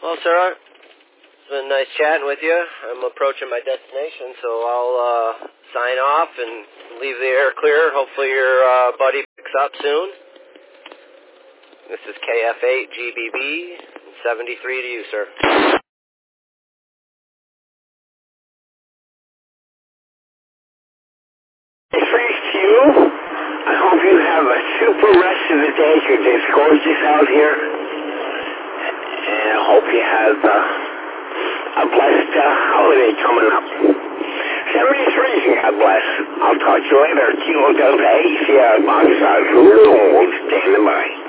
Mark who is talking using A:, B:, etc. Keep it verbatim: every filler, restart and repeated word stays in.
A: Well, sir, it's been nice chatting with you. I'm approaching my destination, so I'll uh, sign off and leave the air clear. Hopefully your uh, buddy picks up soon. This is K F eight G B B, seventy-three to you, sir.
B: Thanks to you. I hope you have a super rest of the day because it's gorgeous out here. And I hope you have uh, a blessed uh, holiday coming up. seventy-three, God bless. I'll talk to you later. Kilo Delta Asia, Box Standing by.